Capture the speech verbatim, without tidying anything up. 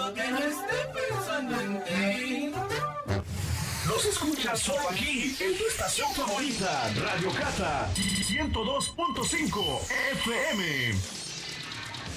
cuando que no esté pensando en ti. Nos escuchas solo aquí, en tu estación favorita, Radio Cata, ciento dos punto cinco F M.